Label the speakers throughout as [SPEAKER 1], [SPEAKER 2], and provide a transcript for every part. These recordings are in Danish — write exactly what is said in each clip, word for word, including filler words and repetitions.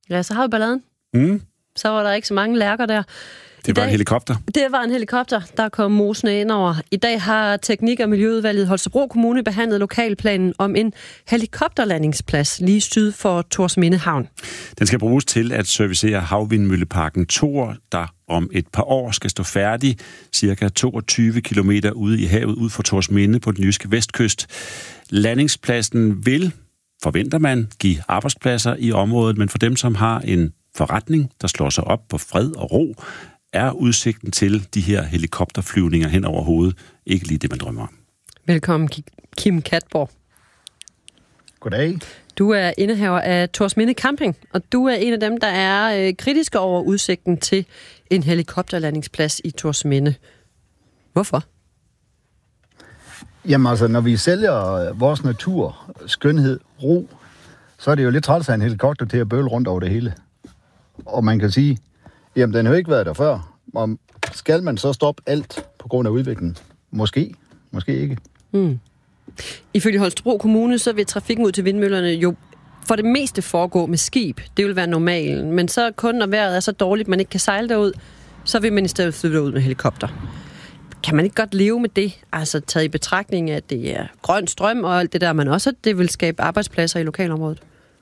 [SPEAKER 1] Ja, så har vi balladen.
[SPEAKER 2] Mm.
[SPEAKER 1] Så var der ikke så mange lærker der.
[SPEAKER 2] Det var
[SPEAKER 1] dag,
[SPEAKER 2] en helikopter.
[SPEAKER 1] Det var en helikopter, der kom mosende ind over. I dag har Teknik- og Miljøudvalget Holstebro Kommune behandlet lokalplanen om en helikopterlandingsplads lige syd for Thorsminde Havn.
[SPEAKER 2] Den skal bruges til at servicere havvindmølleparken Thor, der om et par år skal stå færdig, cirka toogtyve kilometer ude i havet ud for Thorsminde på den jyske vestkyst. Landingspladsen vil, forventer man, give arbejdspladser i området, men for dem, som har en forretning, der slår sig op på fred og ro, er udsigten til de her helikopterflyvninger hen over hovedet ikke lige det, man drømmer om.
[SPEAKER 1] Velkommen, Kim Katborg.
[SPEAKER 3] Goddag.
[SPEAKER 1] Du er indehaver af Thorsminde Camping, og du er en af dem, der er øh, kritiske over udsigten til en helikopterlandingsplads i Thorsminde. Hvorfor?
[SPEAKER 3] Jamen altså, når vi sælger vores natur, skønhed, ro, så er det jo lidt træls af en helikopter til at bøle rundt over det hele. Og man kan sige, jamen den har jo ikke været der før. Og skal man så stoppe alt på grund af udviklingen? Måske, måske ikke.
[SPEAKER 1] Mm. Ifølge Holstebro Kommune, så vil trafikken ud til vindmøllerne jo for det meste foregå med skib. Det vil være normalen. Men så kun når vejret er så dårligt, man ikke kan sejle derud, så vil man i stedet flytte ud med helikopter. Kan man ikke godt leve med det? Altså taget i betragtning af, at det er grøn strøm og alt det der, men også at det vil skabe arbejdspladser i lokalområdet?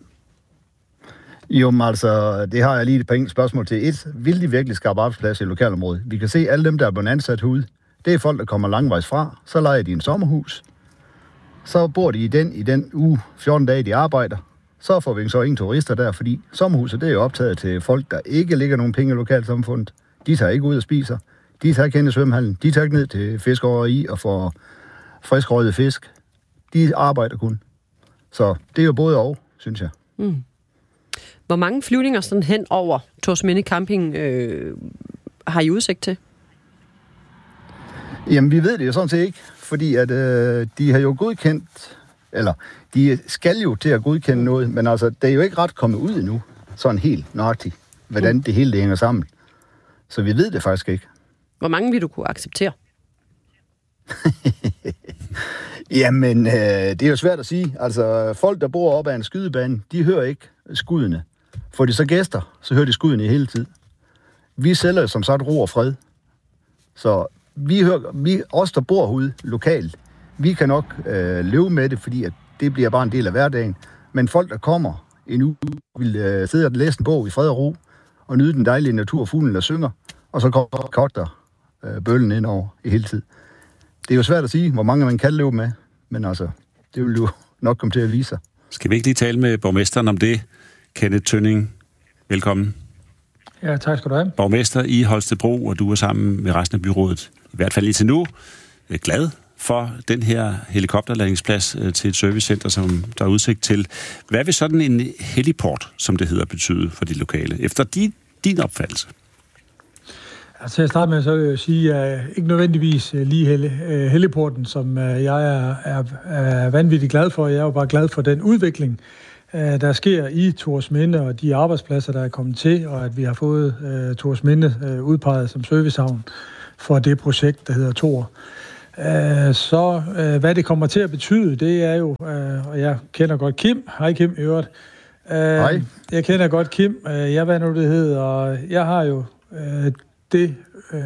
[SPEAKER 3] Jo, men altså, det har jeg lige et par enkelte spørgsmål til. Et, vil de virkelig skabe arbejdspladser i lokalområdet? Vi kan se, alle dem, der er blevet ansat herude, det er folk, der kommer langvejs fra. Så lejer de en sommerhus. Så bor de i den i den uge, fjorten dage, de arbejder. Så får vi så ingen turister der, fordi sommerhuset, det er jo optaget til folk, der ikke ligger nogen penge i lokalsamfundet. De tager ikke ud og spiser. De tager ikke hen i svømmehallen. De tager ikke ned til fiskeoveri og får friskrøget fisk. De arbejder kun. Så det er jo både og, synes jeg.
[SPEAKER 1] Mm. Hvor mange flyvninger sådan hen over Thorsminde Camping øh, har I udsigt til?
[SPEAKER 3] Jamen, vi ved det jo sådan set ikke, fordi at, øh, de har jo godkendt, eller de skal jo til at godkende noget, men altså, det er jo ikke ret kommet ud endnu, sådan helt nøjagtigt, hvordan mm. det hele det hænger sammen. Så vi ved det faktisk ikke.
[SPEAKER 1] Hvor mange vil du kunne acceptere?
[SPEAKER 3] Jamen, øh, det er jo svært at sige. Altså, folk, der bor op ad en skydebane, de hører ikke skuddene. Får de så gæster, så hører de skuddene i hele tid. Vi sælger som sagt ro og fred. Så vi, hører, vi os, der bor herude lokalt, vi kan nok øh, leve med det, fordi at det bliver bare en del af hverdagen. Men folk, der kommer en uge, vil øh, sidde og læse en bog i fred og ro, og nyde den dejlige natur, fuglen der synger, og så kommer kotter øh, bøllen ind over i hele tid. Det er jo svært at sige, hvor mange man kan leve med, men altså, det vil jo nok komme til at vise sig.
[SPEAKER 2] Skal vi ikke lige tale med borgmesteren om det? Kenneth Tønning, velkommen.
[SPEAKER 4] Ja, tak skal du have.
[SPEAKER 2] Borgmester i Holstebro, og du er sammen med resten af byrådet, i hvert fald indtil nu, er glad for den her helikopterlandingsplads til et servicecenter, som der er udsigt til. Hvad vil sådan en heliport, som det hedder, betyde for de lokale, efter din, din opfattelse?
[SPEAKER 4] Altså, til at starte med, så vil jeg sige, at jeg ikke nødvendigvis lige heliporten, som jeg er, er, er vanvittigt glad for. Jeg er jo bare glad for den udvikling, der sker i Thorsminde, og de arbejdspladser, der er kommet til, og at vi har fået uh, Thorsminde uh, udpeget som servicehavn for det projekt, der hedder Thor. Uh, så uh, hvad det kommer til at betyde, det er jo, uh, og jeg kender godt Kim. Hej Kim, i øvrigt. Uh,
[SPEAKER 3] Hej.
[SPEAKER 4] Jeg kender godt Kim. Uh, jeg ved nu, det hedder, og jeg har jo uh, det uh,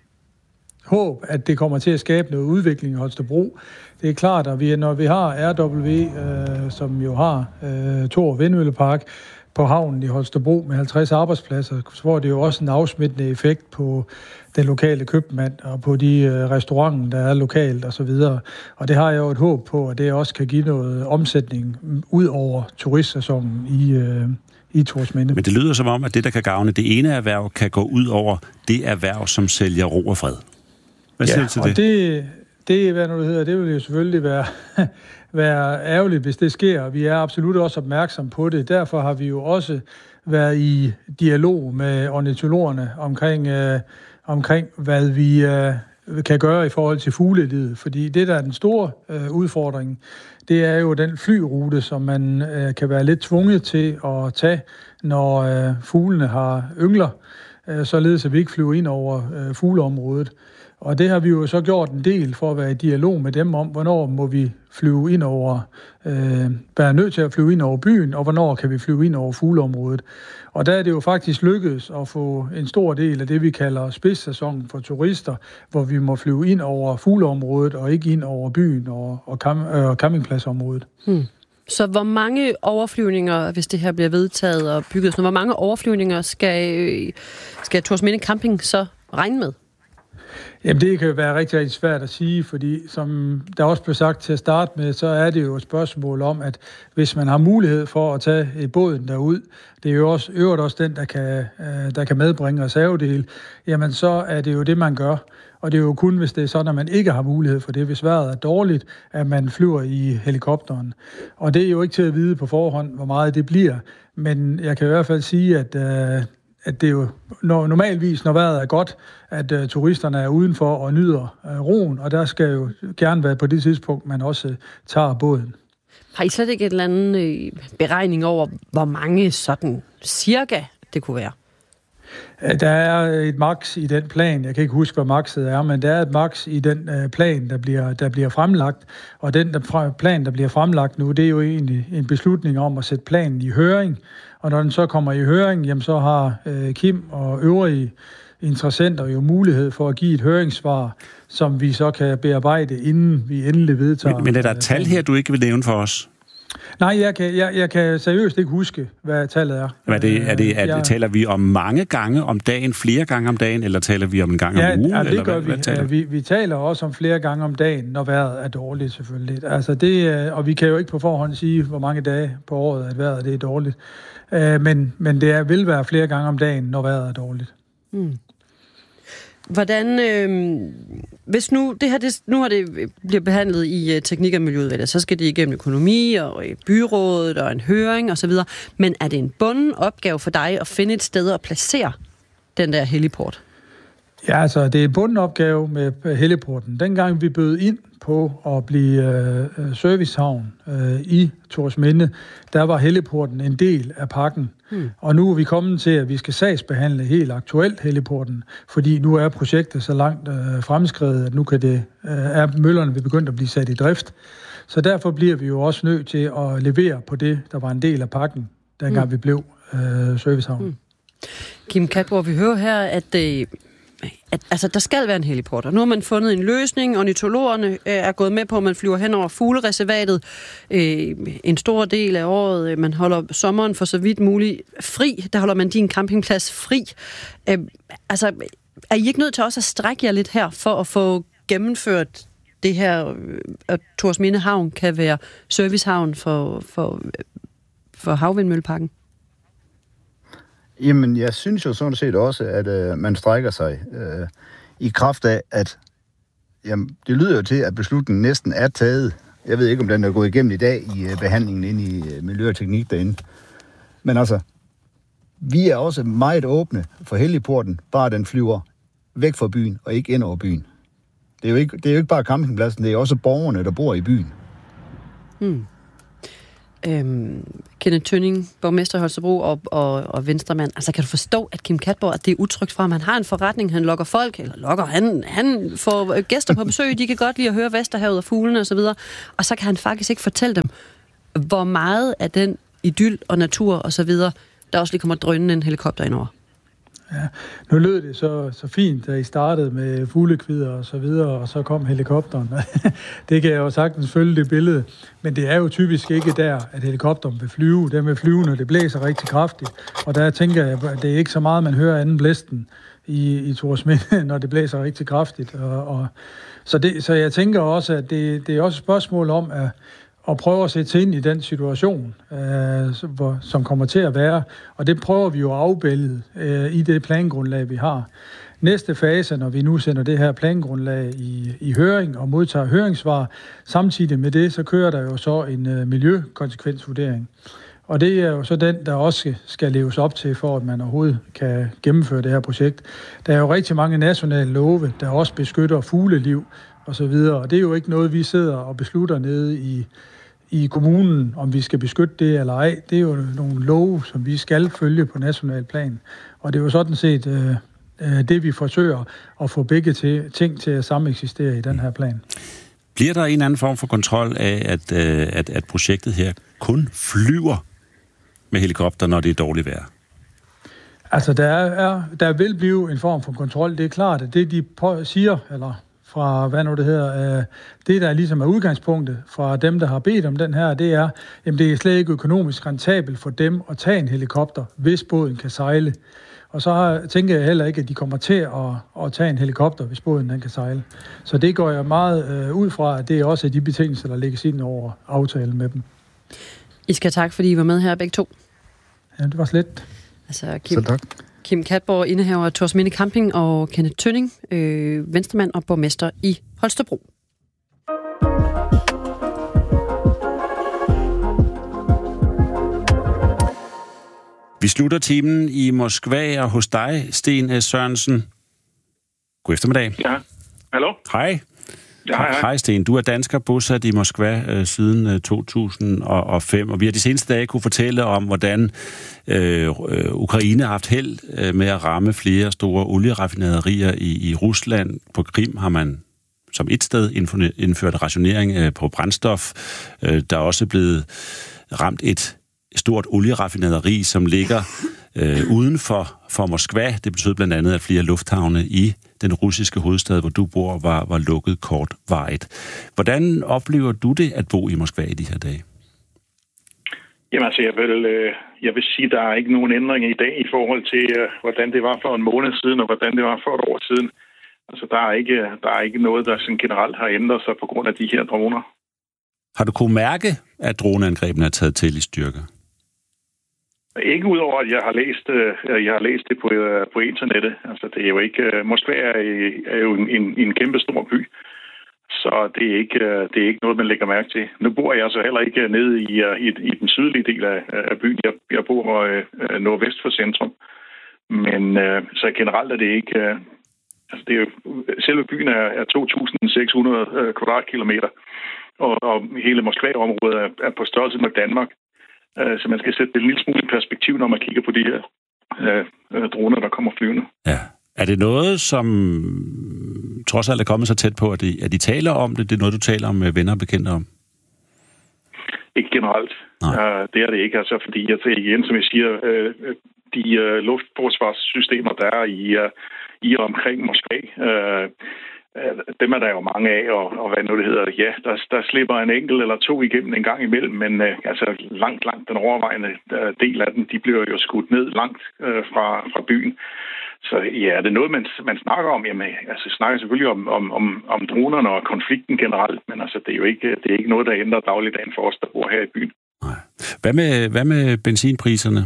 [SPEAKER 4] håb, at det kommer til at skabe noget udvikling i Holstebro. Det er klart, at vi, når vi har R W, øh, som jo har øh, Thor Vindmøllepark på havnen i Holstebro med halvtreds arbejdspladser, så får det jo også en afsmittende effekt på den lokale købmand og på de øh, restauranter, der er lokalt og så videre. Og det har jeg jo et håb på, at det også kan give noget omsætning ud over turistsæsonen i, øh, i Thorsminde.
[SPEAKER 2] Men det lyder som om, at det, der kan gavne det ene erhverv, kan gå ud over det erhverv, som sælger ro og fred. Hvad siger du til det?
[SPEAKER 4] det? Det, hvad nu det hedder, det vil jo selvfølgelig være, være ærgerligt, hvis det sker. Vi er absolut også opmærksom på det. Derfor har vi jo også været i dialog med ornitologerne omkring, øh, omkring hvad vi øh, kan gøre i forhold til fuglelivet. Fordi det, der er den store øh, udfordring, det er jo den flyrute, som man øh, kan være lidt tvunget til at tage, når øh, fuglene har yngler, øh, således at vi ikke flyver ind over øh, fugleområdet. Og det har vi jo så gjort en del for at være i dialog med dem om, hvornår må vi flyve ind over, øh, være nødt til at flyve ind over byen, og hvornår kan vi flyve ind over fugleområdet. Og der er det jo faktisk lykkedes at få en stor del af det, vi kalder spidssæsonen for turister, hvor vi må flyve ind over fugleområdet og ikke ind over byen og, og, camp, øh, campingpladsområdet.
[SPEAKER 1] Hmm. Så hvor mange overflyvninger, hvis det her bliver vedtaget og bygget, så hvor mange overflyvninger skal, skal Thorsminde Camping så regne med?
[SPEAKER 4] Jamen det kan jo være rigtig, rigtig svært at sige, fordi som der også blev sagt til at starte med, så er det jo et spørgsmål om, at hvis man har mulighed for at tage båden derud, det er jo også øvrigt også den, der kan, der kan medbringe reservedel, jamen så er det jo det, man gør. Og det er jo kun, hvis det er sådan, at man ikke har mulighed for det, hvis vejret er dårligt, at man flyver i helikopteren. Og det er jo ikke til at vide på forhånd, hvor meget det bliver, men jeg kan i hvert fald sige, at at det er jo normalvis, når vejret er godt, at uh, turisterne er udenfor og nyder uh, roen, og der skal jo gerne være på det tidspunkt, man også uh, tager båden.
[SPEAKER 1] Har I slet ikke et eller andet øh, beregning over, hvor mange sådan cirka det kunne være?
[SPEAKER 4] Der er et maks i den plan. Jeg kan ikke huske, hvad makset er, men der er et maks i den uh, plan, der bliver, der bliver fremlagt. Og den der plan, der bliver fremlagt nu, det er jo egentlig en beslutning om at sætte planen i høring. Og når den så kommer i høring, jamen så har uh, Kim og øvrige interessenter jo mulighed for at give et høringssvar, som vi så kan bearbejde, inden vi endelig vedtager.
[SPEAKER 2] Men, men er der et tal her, du ikke vil nævne for os?
[SPEAKER 4] Nej, jeg kan, jeg, jeg kan seriøst ikke huske, hvad tallet er.
[SPEAKER 2] Er det, er det, er det,
[SPEAKER 4] jeg,
[SPEAKER 2] taler vi om mange gange om dagen, flere gange om dagen, eller taler vi om en gang
[SPEAKER 4] ja,
[SPEAKER 2] om ugen?
[SPEAKER 4] Ja, det
[SPEAKER 2] eller
[SPEAKER 4] gør
[SPEAKER 2] hvad,
[SPEAKER 4] vi.
[SPEAKER 2] hvad taler?
[SPEAKER 4] vi. Vi taler også om flere gange om dagen, når vejret er dårligt selvfølgelig. Altså det, og vi kan jo ikke på forhånd sige, hvor mange dage på året, at vejret det er dårligt. Men, men det er, vil være flere gange om dagen, når vejret er dårligt.
[SPEAKER 1] Hmm. Hvordan, øh, hvis nu det her, det, nu har det bliver behandlet i uh, teknik- og miljøudvalget, så skal det igennem økonomi og i byrådet og en høring osv. Men er det en bunden opgave for dig at finde et sted at placere den der heliport?
[SPEAKER 4] Ja, altså det er en bunden opgave med heliporten. Dengang vi bød ind på at blive øh, servicehavn øh, i Thorsminde, der var heliporten en del af pakken. Hmm. Og nu er vi kommet til, at vi skal sagsbehandle helt aktuelt heliporten, fordi nu er projektet så langt øh, fremskredet, at nu kan det, øh, er møllerne vil begynde at blive sat i drift. Så derfor bliver vi jo også nødt til at levere på det, der var en del af pakken, dengang hmm. vi blev øh, servicehavn. Hmm.
[SPEAKER 1] Kim Katborg, vi hører her, at øh, At, altså, der skal være en heliport, og nu har man fundet en løsning. Ornitologerne øh, er gået med på, at man flyver hen over fuglereservatet øh, en stor del af året. Man holder sommeren for så vidt muligt fri. Der holder man din campingplads fri. Øh, altså, er I ikke nødt til også at strække jer lidt her, for at få gennemført det her, at Thorsminde Havn kan være servicehavn for, for, for havvindmølleparken?
[SPEAKER 3] Jamen, jeg synes jo sådan set også, at øh, man strækker sig øh, i kraft af, at jamen, det lyder jo til, at beslutningen næsten er taget. Jeg ved ikke, om den er gået igennem i dag i øh, behandlingen inde i øh, Miljø og Teknik derinde. Men altså, vi er også meget åbne for heliporten, bare den flyver væk fra byen og ikke ind over byen. Det er jo ikke, det er jo ikke bare campingpladsen, det er også borgerne, der bor i byen.
[SPEAKER 1] Hmm. Øhm, Kenneth Tønning, borgmester i Holstebro og, og, og venstremand. Altså, kan du forstå, at Kim Katborg, at det er utrygt fra, at han har en forretning, han lokker folk, eller lokker, han, han får gæster på besøg, de kan godt lide at høre Vesterhavet og fuglene osv., og, og så kan han faktisk ikke fortælle dem, hvor meget af den idyl og natur og så videre, der også lige kommer drønende en helikopter indover.
[SPEAKER 4] Ja, nu lød det så, så fint, da I startede med fuglekvider og så videre, og så kom helikopteren. Det kan jeg jo sagtens følge det billede, men det er jo typisk ikke der, at helikopteren vil flyve. Den vil flyve, når det blæser rigtig kraftigt, og der tænker jeg, at det er ikke så meget, man hører anden blæsten i, i Thorsminde, når det blæser rigtig kraftigt. Og, og, så, det, så jeg tænker også, at det, det er også et spørgsmål om, at og prøve at sætte sig ind i den situation, øh, hvor, som kommer til at være. Og det prøver vi jo at afbillede øh, i det plangrundlag, vi har. Næste fase, når vi nu sender det her plangrundlag i, i høring og modtager høringssvar, samtidig med det, så kører der jo så en øh, miljøkonsekvensvurdering. Og det er jo så den, der også skal leves op til, for at man overhovedet kan gennemføre det her projekt. Der er jo rigtig mange nationale love, der også beskytter fugleliv og så videre. Og det er jo ikke noget, vi sidder og beslutter nede i i kommunen, om vi skal beskytte det eller ej. Det er jo nogle love, som vi skal følge på national plan. Og det er jo sådan set øh, det, vi forsøger at få begge til, ting til at sameksistere i den her plan.
[SPEAKER 2] Bliver der en eller anden form for kontrol af, at, at, at projektet her kun flyver med helikopter, når det er dårligt vejr?
[SPEAKER 4] Altså, der, er, der vil blive en form for kontrol. Det er klart, at det, de på, siger, eller fra, hvad nu det hedder, øh, det, der ligesom er udgangspunktet fra dem, der har bedt om den her, det er, jamen, det er slet ikke økonomisk rentabelt for dem at tage en helikopter, hvis båden kan sejle. Og så tænker jeg heller ikke, at de kommer til at, at tage en helikopter, hvis båden den kan sejle. Så det går jeg meget øh, ud fra, at det er også de betingelser, der lægges ind over aftalen med dem.
[SPEAKER 1] I skal tak, fordi I var med her begge to.
[SPEAKER 4] Ja, det var slet.
[SPEAKER 1] Altså, Kim,
[SPEAKER 3] tak.
[SPEAKER 1] Kim Katborg, indehaver af Thorsminde Camping, og Kenneth Tønning, øh, venstremand og borgmester i Holstebro.
[SPEAKER 2] Vi slutter timen i Moskva og hos dig, Sten Sørensen. God eftermiddag.
[SPEAKER 5] Ja, hallo?
[SPEAKER 2] Hej.
[SPEAKER 5] Ja, hej, hej.
[SPEAKER 2] Hej Sten, du er dansker bosat i Moskva øh, siden øh, to tusind og fem, og vi har de seneste dage kunne fortælle om, hvordan øh, Ukraine har haft held øh, med at ramme flere store olieraffinaderier i, i Rusland. På Krim har man som et sted indført rationering øh, på brændstof. Øh, der er også blevet ramt et stort olieraffinaderi, som ligger øh, uden for, for Moskva. Det betød blandt andet, at flere lufthavne i den russiske hovedstad, hvor du bor, var, var lukket kortvarigt. Hvordan oplever du det at bo i Moskva i de her dage?
[SPEAKER 5] Jamen altså, jeg vil, øh, jeg vil sige, at der er ikke nogen ændring i dag i forhold til, øh, hvordan det var for en måned siden, og hvordan det var for et år siden. Altså, der er ikke, der er ikke noget, der sådan generelt har ændret sig på grund af de her droner.
[SPEAKER 2] Har du kunnet mærke, at droneangrebene er taget til i styrke?
[SPEAKER 5] Ikke udover, at jeg har læst, øh, jeg har læst det på, øh, på internettet. Altså, det er jo ikke... Øh, Moskva er, er jo en, en, en kæmpe stor by, så det er, ikke, øh, det er ikke noget, man lægger mærke til. Nu bor jeg så heller ikke nede i, i, i den sydlige del af, af byen. Jeg, jeg bor øh, nordvest for centrum. Men øh, så generelt er det ikke... Øh, altså, det er jo, selve byen er, er to tusind seks hundrede øh, kvadratkilometer, og, og hele Moskva-området er, er på størrelse med Danmark. Så man skal sætte det en lille smule i perspektiv, når man kigger på de her øh, droner, der kommer flyvende. Ja.
[SPEAKER 2] Er det noget, som trods alt er kommet så tæt på, at de, at de taler om det? Det er noget, du taler med venner og bekendte om?
[SPEAKER 5] Ikke generelt. Uh, det er det ikke. Altså, fordi jeg siger igen, som jeg siger, øh, de øh, luftforsvarssystemer, der er i, øh, i og omkring Moskva, øh, dem er der jo mange af, og, og hvad nu det hedder, ja, der, der slipper en enkelt eller to igennem en gang imellem, men øh, altså langt, langt den overvejende øh, del af dem, de bliver jo skudt ned langt øh, fra, fra byen. Så ja, er det noget, man, man snakker om? Jamen, altså snakker selvfølgelig om, om, om, om dronerne og konflikten generelt, men altså det er jo ikke, det er ikke noget, der ændrer dagligdagen for os, der bor her i byen.
[SPEAKER 2] Nej. Hvad med, hvad med benzinpriserne?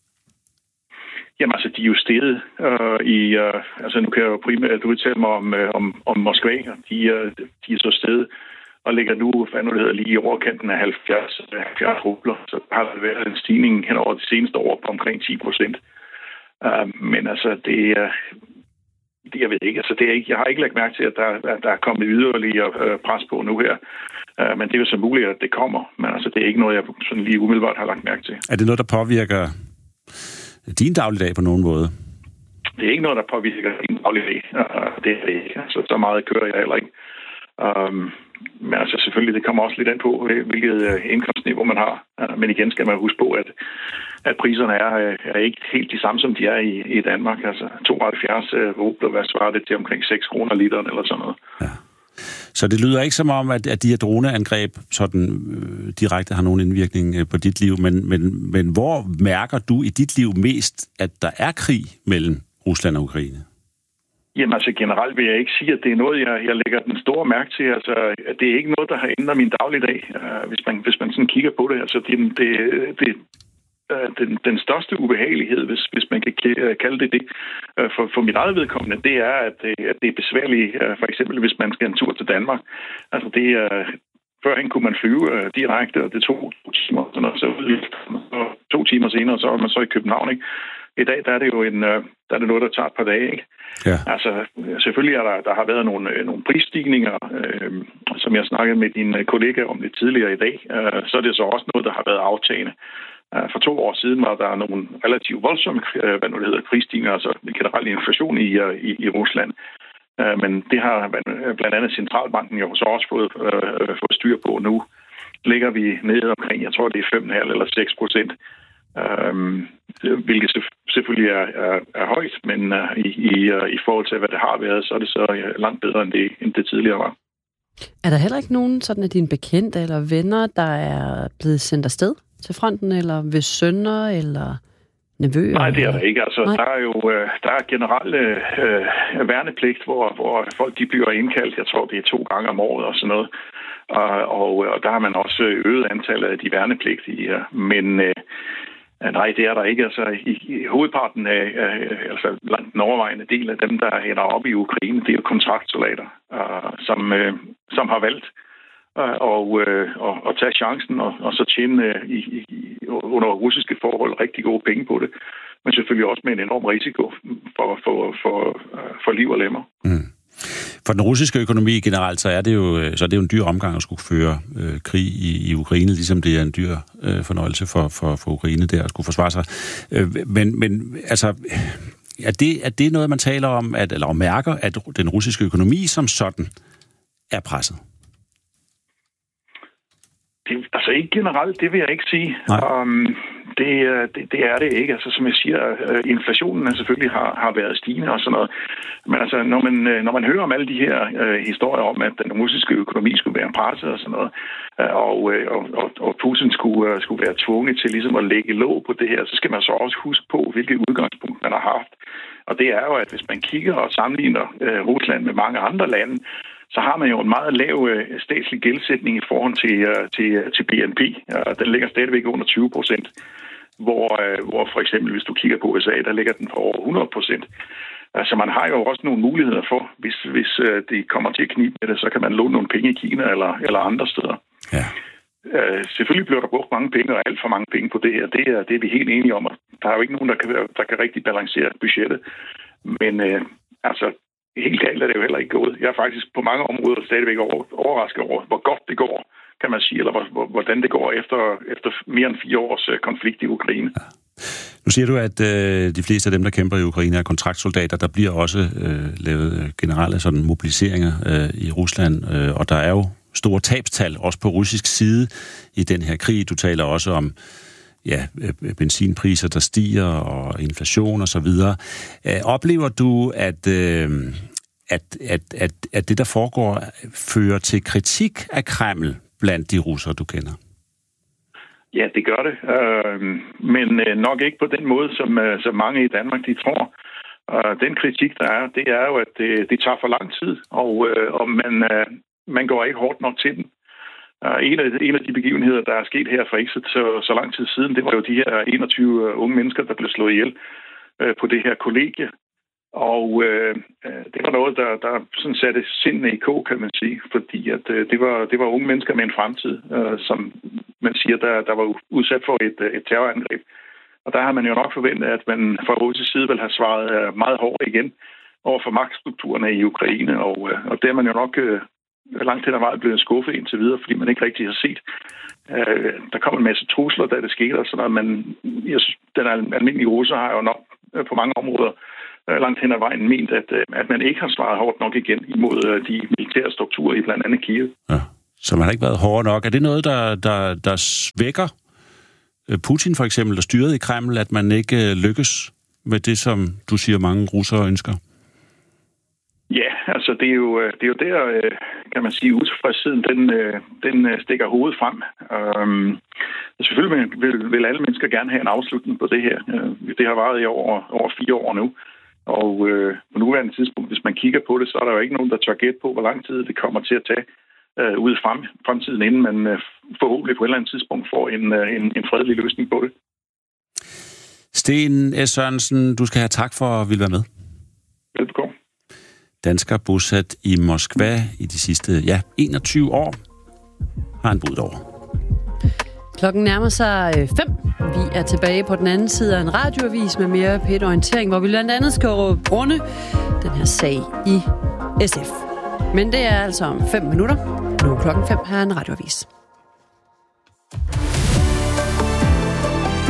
[SPEAKER 5] Jamen altså, de er jo steget øh, i... Øh, altså, nu kan jeg jo primært udtale mig om, øh, om, om Moskva. De, øh, de er så steget og ligger nu, hvad nu det hedder, lige i overkanten af halvfjerds rubler. Så har der været en stigning hen over de seneste år på omkring ti procent. Uh, men altså, det er... Uh, jeg ved ikke, altså det er ikke... Jeg har ikke lagt mærke til, at der, at der er kommet yderligere uh, pres på nu her. Uh, men det er jo så muligt, at det kommer. Men altså, det er ikke noget, jeg sådan lige umiddelbart har lagt mærke til.
[SPEAKER 2] Er det noget, der påvirker din dagligdag på nogen måde?
[SPEAKER 5] Det er ikke noget, der påvirker din dagligdag. Uh, det er det ikke. Altså, så meget kører jeg heller ikke. Um, men altså, selvfølgelig, det kommer også lidt an på, hvilket uh, indkomstniveau man har. Uh, men igen skal man huske på, at, at priserne er, uh, er ikke helt de samme, som de er i, i Danmark. Altså, tooghalvfjerds rubler, hvad svarer det til omkring seks kroner literen eller sådan noget.
[SPEAKER 2] Ja. Så det lyder ikke som om, at, at de her droneangreb sådan øh, direkte har nogen indvirkning øh, på dit liv, men, men, men hvor mærker du i dit liv mest, at der er krig mellem Rusland og Ukraine?
[SPEAKER 5] Jamen altså generelt vil jeg ikke sige, at det er noget, jeg, jeg lægger den store mærke til. Altså, det er ikke noget, der har ændret min dagligdag, uh, hvis man, hvis man sådan kigger på det. Altså, det, det, det uh, den, den største ubehagelighed, hvis, hvis man kan kalde det det, uh, for, for mit eget vedkommende, det er, at, at det er besværligt, uh, for eksempel hvis man skal en tur til Danmark. Altså, det er... Uh, Førhen kunne man flyve uh, direkte, og det tog to timer, sådan noget, så og to timer senere, så var man så i København, ikke? I dag der er det jo en, uh, der er det noget, der tager et par dage, ikke? Ja. Altså, selvfølgelig er der, der har været nogle, nogle prisstigninger, øh, som jeg snakkede med din kollega om lidt tidligere i dag, øh, så er det så også noget, der har været aftagende. For to år siden var der nogle relativt voldsomme hvad nu det hedder, prisstigninger, altså generelt inflation i, i, i Rusland. Men det har blandt andet centralbanken jo så også fået, øh, fået styr på. Nu ligger vi nede omkring, jeg tror det er fem komma fem eller seks procent, øhm, hvilket selvfølgelig er, er, er højt, men uh, i, i, uh, i forhold til, hvad det har været, så er det så uh, langt bedre, end det, end det tidligere var.
[SPEAKER 1] Er der heller ikke nogen sådan af dine bekendte eller venner, der er blevet sendt afsted til fronten, eller ved sønner, eller nevøer?
[SPEAKER 5] Nej, det er der ikke. Altså, der er jo øh, der er generelt øh, værnepligt, hvor, hvor folk de bliver indkaldt. Jeg tror, det er to gange om året og sådan noget. Og, og, og der har man også øget antallet af de værnepligtige. Ja. Men øh, nej, det er der ikke. Altså, i, i hovedparten af, øh, altså langt den overvejende del af dem, der ender op i Ukraine, det er jo kontraktsoldater, øh, som, øh, som har valgt og, øh, og, og tage chancen og, og så tjene øh, i, i, under russiske forhold rigtig gode penge på det. Men selvfølgelig også med en enorm risiko for, for, for, for liv og lemmer. Mm.
[SPEAKER 2] For den russiske økonomi generelt, så er det jo, så er det jo en dyr omgang at skulle føre øh, krig i, i Ukraine, ligesom det er en dyr øh, fornøjelse for, for, for Ukraine der at skulle forsvare sig. Øh, men, men altså, er det, er det noget, man taler om, at, eller mærker, at den russiske økonomi som sådan er presset?
[SPEAKER 5] Det, altså ikke generelt, det vil jeg ikke sige. Um, det, det, det er det ikke. Altså som jeg siger, inflationen er selvfølgelig har, har været stigende og sådan noget. Men altså, når man, når man hører om alle de her uh, historier om, at den russiske økonomi skulle være presset og sådan noget, uh, og, og, og, og Putin skulle, uh, skulle være tvunget til ligesom at lægge låg på det her, så skal man så også huske på, hvilket udgangspunkt man har haft. Og det er jo, at hvis man kigger og sammenligner uh, Rusland med mange andre lande, så har man jo en meget lav øh, statslig gældsætning i forhold til, øh, til, til B N P. Øh, den ligger stadigvæk under tyve procent, hvor, øh, hvor for eksempel, hvis du kigger på U S A, der ligger den på over hundrede procent. Altså man har jo også nogle muligheder for, hvis, hvis øh, det kommer til at knibe med det, så kan man låne nogle penge i Kina eller, eller andre steder. Ja. Øh, selvfølgelig bliver der brugt mange penge, og alt for mange penge på det her. Det er, det er vi helt enige om, og der er jo ikke nogen, der kan, der kan rigtig balancere budgettet. Men øh, altså... Helt galt er det jo heller ikke gået. Jeg er faktisk på mange områder stadigvæk overrasket over, hvor godt det går, kan man sige, eller hvordan det går efter, efter mere end fire års konflikt i Ukraine. Ja.
[SPEAKER 2] Nu siger du, at øh, de fleste af dem, der kæmper i Ukraine, er kontraktsoldater. Der bliver også øh, lavet generelle sådan, mobiliseringer øh, i Rusland, øh, og der er jo store tabstal, også på russisk side i den her krig. Du taler også om ja, benzinpriser, der stiger, og inflation og så videre. Øh, oplever du, at, øh, at, at, at, at det, der foregår, fører til kritik af Kreml blandt de russere, du kender?
[SPEAKER 5] Ja, det gør det. Øh, men nok ikke på den måde, som, som mange i Danmark de tror. Øh, den kritik, der er, det er jo, at det, det tager for lang tid, og, øh, og man, øh, man går ikke hårdt nok til den. Uh, en, af, en af de begivenheder, der er sket her for ikke så, så lang tid siden, det var jo de her enogtyve unge mennesker, der blev slået ihjel uh, på det her kollegie. Og uh, det var noget, der, der sådan satte sindene i kog, kan man sige, fordi at, uh, det, var, det var unge mennesker med en fremtid, uh, som man siger, der, der var udsat for et, et terrorangreb. Og der har man jo nok forventet, at man fra russisk side vil have svaret uh, meget hårdt igen over for magtstrukturerne i Ukraine, og, uh, og det er man jo nok... Uh, langt hen ad vejen blevet skuffet indtil videre, fordi man ikke rigtig har set. Øh, der kom en masse trusler, da det skete, og sådan noget, men jeg synes, den almindelige russer har jo nok på mange områder øh, langt hen ad vejen ment, at, at man ikke har svaret hårdt nok igen imod øh, de militære strukturer i blandt andet Kiev.
[SPEAKER 2] Ja, så man har ikke været hård nok. Er det noget, der, der, der svækker Putin for eksempel, der styrede i Kreml, at man ikke lykkes med det, som du siger, mange russere ønsker?
[SPEAKER 5] Ja, altså det er jo, det er jo der, kan man sige, utilfredsheden, den, den stikker hovedet frem. Um, selvfølgelig vil, vil alle mennesker gerne have en afslutning på det her. Det har varet i over, over fire år nu. Og uh, på nuværende tidspunkt, hvis man kigger på det, så er der jo ikke nogen, der tør gætte på, hvor lang tid det kommer til at tage uh, ud i frem, fremtiden, inden man uh, forhåbentlig på et eller andet tidspunkt får en, uh, en, en fredelig løsning på det.
[SPEAKER 2] Sten S. Sørensen, du skal have tak for at ville være med.
[SPEAKER 5] Velbekomme.
[SPEAKER 2] Dansker bosat i Moskva i de sidste ja, enogtyve år, har han boet over.
[SPEAKER 1] Klokken nærmer sig fem. Vi er tilbage på den anden side af en radioavis med mere P et-orientering, hvor vi blandt andet skal runde den her sag i S F. Men det er altså om fem minutter. Nu klokken fem her er en radioavis.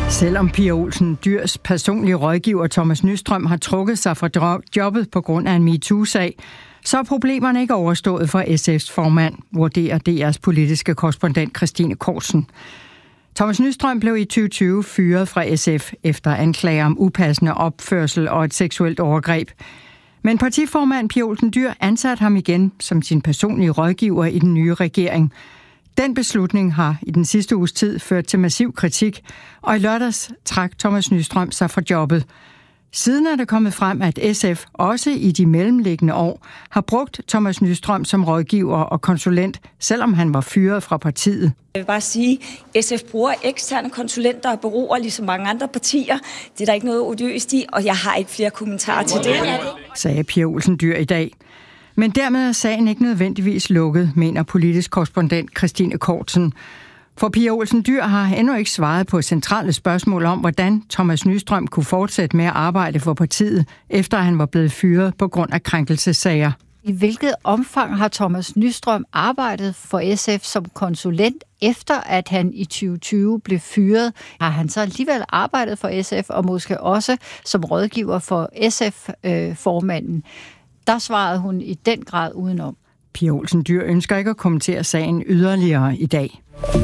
[SPEAKER 6] Selvom Pia Olsen Dyhrs personlige rådgiver Thomas Nystrøm har trukket sig fra jobbet på grund af en MeToo-sag, så er problemerne ikke overstået for S F's formand, vurderer D R's politiske korrespondent Christine Korsen. Thomas Nystrøm blev i tyve tyve fyret fra S F efter anklager om upassende opførsel og et seksuelt overgreb. Men partiformand Pia Olsen Dyhr ansatte ham igen som sin personlige rådgiver i den nye regering. Den beslutning har i den sidste uges tid ført til massiv kritik, og i lørdags trak Thomas Nystrøm sig fra jobbet. Siden er det kommet frem, at S F også i de mellemliggende år har brugt Thomas Nystrøm som rådgiver og konsulent, selvom han var fyret fra partiet.
[SPEAKER 7] Jeg vil bare sige, at S F bruger eksterne konsulenter og bureauer, ligesom mange andre partier. Det er der ikke noget odiøst i, og jeg har ikke flere kommentarer til det.
[SPEAKER 6] Sagde Pia Olsen Dyhr i dag. Men dermed er sagen ikke nødvendigvis lukket, mener politisk korrespondent Christine Korsen. For Pia Olsen Dyhr har endnu ikke svaret på centrale spørgsmål om, hvordan Thomas Nystrøm kunne fortsætte med at arbejde for partiet, efter han var blevet fyret på grund af krænkelsessager.
[SPEAKER 8] I hvilket omfang har Thomas Nystrøm arbejdet for S F som konsulent, efter at han i tyve tyve blev fyret? Har han så alligevel arbejdet for S F, og måske også som rådgiver for S F-formanden? Der svarede hun i den grad udenom.
[SPEAKER 6] Pia Olsen Dyhr ønsker ikke at kommentere sagen yderligere i dag.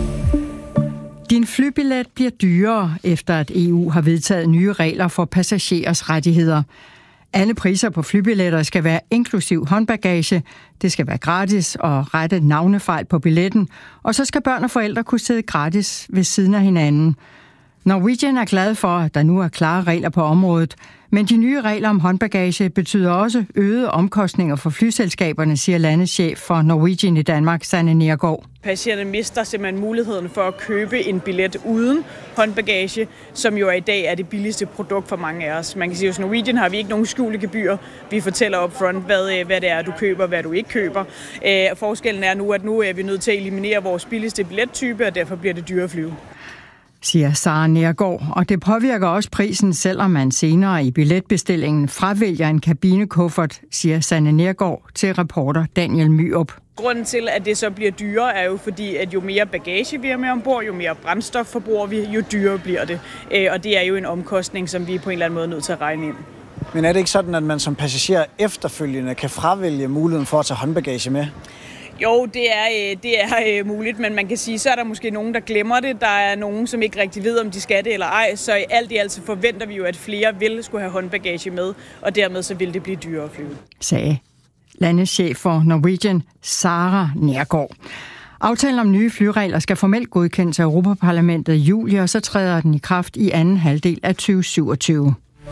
[SPEAKER 6] Din flybillet bliver dyrere, efter at E U har vedtaget nye regler for passagerers rettigheder. Alle priser på flybilletter skal være inklusiv håndbagage, det skal være gratis og rette navnefejl på billetten, og så skal børn og forældre kunne sidde gratis ved siden af hinanden. Norwegian er glad for, at der nu er klare regler på området, men de nye regler om håndbagage betyder også øgede omkostninger for flyselskaberne, siger landeschef for Norwegian i Danmark, Sanne Nergård.
[SPEAKER 9] Patienterne mister simpelthen muligheden for at købe en billet uden håndbagage, som jo i dag er det billigste produkt for mange af os. Man kan sige, at hos Norwegian har vi ikke nogen skjulte gebyrer. Vi fortæller upfront, hvad, hvad det er, du køber, hvad du ikke køber. Forskellen er nu, at nu er vi nødt til at eliminere vores billigste billettype, og derfor bliver det dyrere at flyve,
[SPEAKER 6] siger Sara Nergård, og det påvirker også prisen, selvom man senere i billetbestillingen fravælger en kabinekuffert, siger Sanne Nergård til reporter Daniel Myrup.
[SPEAKER 9] Grunden til, at det så bliver dyrere, er jo fordi, at jo mere bagage vi har med ombord, jo mere brændstof forbruger vi, jo dyrere bliver det. Og det er jo en omkostning, som vi på en eller anden måde er nødt til at regne ind.
[SPEAKER 10] Men er det ikke sådan, at man som passager efterfølgende kan fravælge muligheden for at tage håndbagage med?
[SPEAKER 9] Jo, det er, det er muligt, men man kan sige, så er der måske nogen, der glemmer det. Der er nogen, som ikke rigtig ved, om de skal det eller ej. Så i alt i alt så forventer vi jo, at flere vil skulle have håndbagage med, og dermed så vil det blive dyrere at flyve,
[SPEAKER 6] sagde landeschef for Norwegian, Sara Nergård. Aftalen om nye flyregler skal formelt godkendes af Europaparlamentet i juli, og så træder den i kraft i anden halvdel af tyve syvogtyve.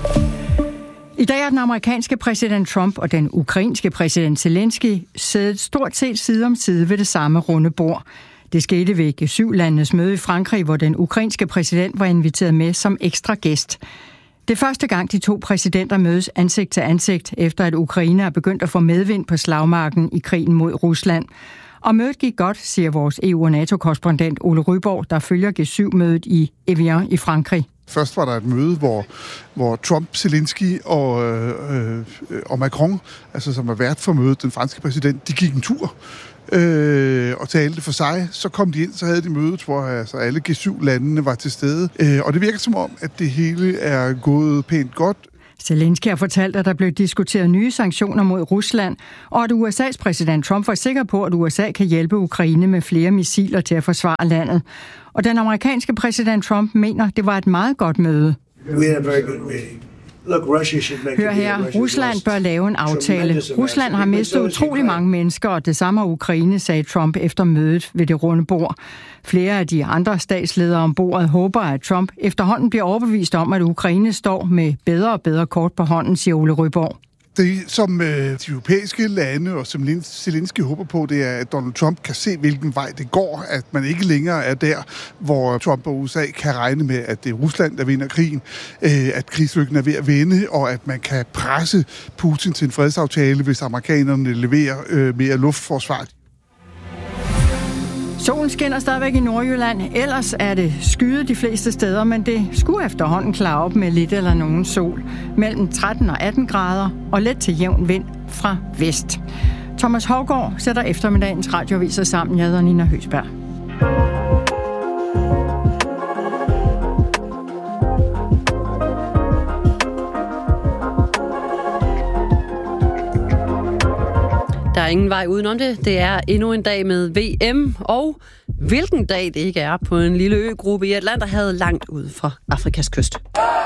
[SPEAKER 6] I dag er den amerikanske præsident Trump og den ukrainske præsident Zelensky siddet stort set side om side ved det samme runde bord. Det skete ved G syv-landenes møde i Frankrig, hvor den ukrainske præsident var inviteret med som ekstra gæst. Det er første gang, de to præsidenter mødes ansigt til ansigt, efter at Ukraine er begyndt at få medvind på slagmarken i krigen mod Rusland. Og mødet gik godt, siger vores E U- og NATO-korrespondent Ole Ryborg, der følger G syv-mødet i Evian i Frankrig.
[SPEAKER 11] Først var der et møde, hvor, hvor Trump, Zelensky og, øh, og Macron, altså som var vært for mødet, den franske præsident, de gik en tur øh, og talte for sig. Så kom de ind, så havde de mødet, hvor altså, alle G syv-landene var til stede. Øh, og det virker som om, at det hele er gået pænt godt.
[SPEAKER 6] Zelensky har fortalt, at der blev diskuteret nye sanktioner mod Rusland, og at U S A's præsident Trump var sikker på, at U S A kan hjælpe Ukraine med flere missiler til at forsvare landet. Og den amerikanske præsident Trump mener, det var et meget godt møde. Hør her, Rusland bør lave en aftale. Rusland har mistet utrolig mange mennesker, og det samme har Ukraine, sagde Trump efter mødet ved det runde bord. Flere af de andre statsledere om bordet håber, at Trump efterhånden bliver overbevist om, at Ukraine står med bedre og bedre kort på hånden, siger Ole Ryborg.
[SPEAKER 11] Det, som øh, de europæiske lande og som Zelensky håber på, det er, at Donald Trump kan se, hvilken vej det går. At man ikke længere er der, hvor Trump og U S A kan regne med, at det er Rusland, der vinder krigen. Øh, at krigslykken er ved at vende, og at man kan presse Putin til en fredsaftale, hvis amerikanerne leverer øh, mere luftforsvar.
[SPEAKER 6] Solen skinner stadigvæk i Nordjylland. Ellers er det skyet de fleste steder, men det skulle efterhånden klare op med lidt eller nogen sol. Mellem tretten og atten grader og let til jævn vind fra vest. Thomas Hougaard sætter eftermiddagens radioaviser sammen. Jeg hedder Nina Høsberg.
[SPEAKER 1] er ingen vej udenom det. Det er endnu en dag med V M, og hvilken dag det ikke er på en lille øgruppe i Atlanterhavet langt ud fra Afrikas kyst.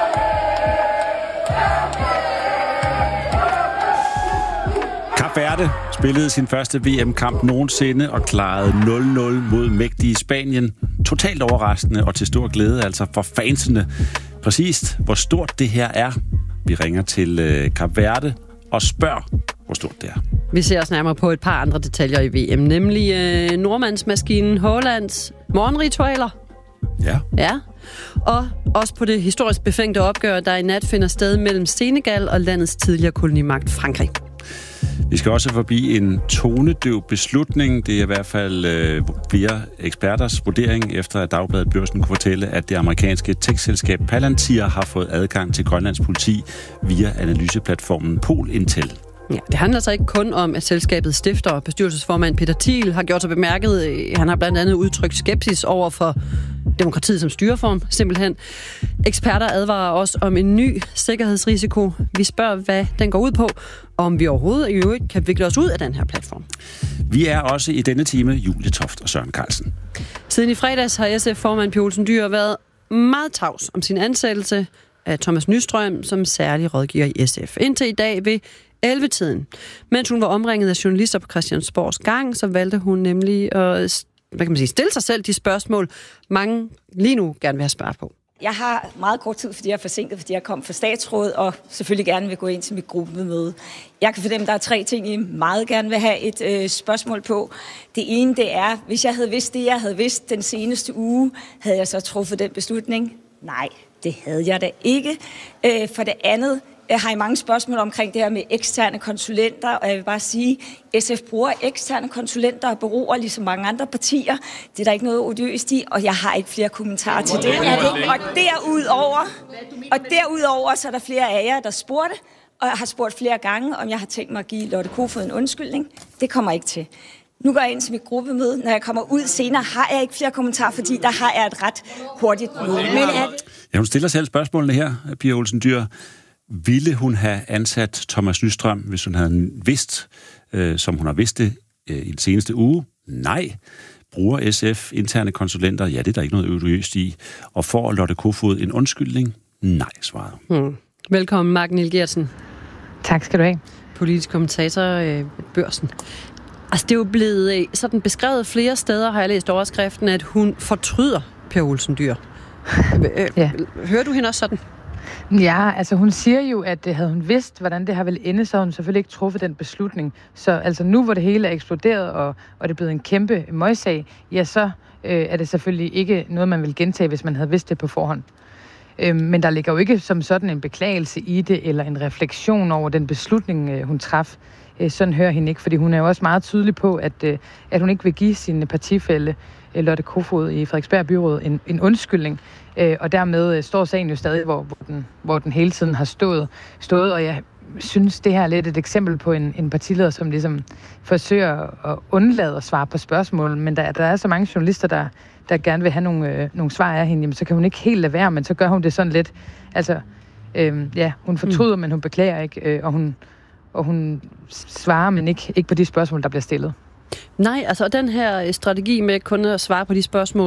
[SPEAKER 2] Kap Verde spillede sin første V M-kamp nogensinde og klarede nul nul mod mægtige Spanien. Totalt overraskende og til stor glæde altså for fansene. Præcist hvor stort det her er. Vi ringer til øh, Kap Verde og spørger, hvor stort det er.
[SPEAKER 1] Vi ser os nærmere på et par andre detaljer i V M, nemlig øh, nordmandsmaskinen Haalands morgenritualer.
[SPEAKER 2] Ja.
[SPEAKER 1] Ja. Og også på det historisk befængte opgør, der i nat finder sted mellem Senegal og landets tidligere kolonimagt Frankrig.
[SPEAKER 2] Vi skal også forbi en tonedøv beslutning. Det er i hvert fald øh, flere eksperters vurdering, efter at Dagbladet Børsen kunne fortælle, at det amerikanske tech-selskab Palantir har fået adgang til Grønlands politi via analyseplatformen Pol-Intel.
[SPEAKER 1] Ja, det handler så ikke kun om, at selskabets stifter og bestyrelsesformand Peter Thiel har gjort sig bemærket. Han har blandt andet udtrykt skepsis over for demokratiet som styreform, simpelthen. Eksperter advarer også om en ny sikkerhedsrisiko. Vi spørger, hvad den går ud på, og om vi overhovedet i øvrigt kan vikle os ud af den her platform.
[SPEAKER 2] Vi er også i denne time Julie Toft og Søren Carlsen.
[SPEAKER 1] Siden i fredags har S F-formand Pia Olsen Dyhr været meget tavs om sin ansættelse af Thomas Nystrøm som særlig rådgiver i S F. Indtil i dag ved elleve-tiden. Mens hun var omringet af journalister på Christiansborgs gang, så valgte hun nemlig at hvad kan man sige, stille sig selv de spørgsmål, mange lige nu gerne vil have svar på.
[SPEAKER 7] Jeg har meget kort tid, fordi jeg er forsinket, fordi jeg kom fra statsråd, og selvfølgelig gerne vil gå ind til mit gruppemøde. Jeg kan fornemme, at der er tre ting, I meget gerne vil have et øh, spørgsmål på. Det ene, det er, hvis jeg havde vidst det, jeg havde vidst den seneste uge, havde jeg så truffet den beslutning? Nej, det havde jeg da ikke. Øh, for det andet, jeg har I mange spørgsmål omkring det her med eksterne konsulenter, og jeg vil bare sige, at S F bruger eksterne konsulenter og bureauer, ligesom mange andre partier. Det er der ikke noget odiøst i, og jeg har ikke flere kommentarer til det. Og derudover, og derudover så er der flere af jer, der spurgte, og jeg har spurgt flere gange, om jeg har tænkt mig at give Lotte Kofod en undskyldning. Det kommer ikke til. Nu går jeg ind til mit gruppemøde. Når jeg kommer ud senere, har jeg ikke flere kommentarer, fordi der har jeg et ret hurtigt møde. Men er...
[SPEAKER 2] Ja, hun stiller selv spørgsmålene her, Pia Olsen Dyhr. Ville hun have ansat Thomas Nystrøm, hvis hun havde vidst, øh, som hun har vidst det øh, i den seneste uge? Nej. Bruger S F interne konsulenter? Ja, det er der ikke noget odiøst i. Og får Lotte Kofod en undskyldning? Nej, svaret.
[SPEAKER 1] Hmm. Velkommen, Mark Niel Geertsen.
[SPEAKER 12] Tak skal du have.
[SPEAKER 1] Politisk kommentator øh, Børsen. Altså, det er jo blevet øh, sådan beskrevet flere steder, har jeg læst overskriften, at hun fortryder Pia Olsen Dyhr. øh, ja. Hører du hende også sådan?
[SPEAKER 12] Ja, altså hun siger jo, at havde hun vidst, hvordan det her ville ende, så havde hun selvfølgelig ikke truffet den beslutning. Så altså nu, hvor det hele er eksploderet, og, og det er blevet en kæmpe møgssag, ja, så øh, er det selvfølgelig ikke noget, man vil gentage, hvis man havde vidst det på forhånd. Øh, men der ligger jo ikke som sådan en beklagelse i det, eller en refleksion over den beslutning, øh, hun traf. Øh, sådan hører hende ikke, fordi hun er jo også meget tydelig på, at, øh, at hun ikke vil give sin partifælle Lotte Kofod i Frederiksberg Byråd en, en undskyldning. Øh, og dermed står sagen jo stadig, hvor, hvor, den, hvor den hele tiden har stået, stået. Og jeg synes, det her er lidt et eksempel på en, en partileder, som ligesom forsøger at undlade at svare på spørgsmål. Men der, der er så mange journalister, der, der gerne vil have nogle, øh, nogle svar af hende. Jamen, så kan hun ikke helt lade være, men så gør hun det sådan lidt. Altså, øh, ja, hun fortryder, mm. men hun beklager ikke. Øh, og, hun, og hun svarer, men ikke, ikke på de spørgsmål, der bliver stillet.
[SPEAKER 1] Nej, altså den her strategi med kun at svare på de spørgsmål,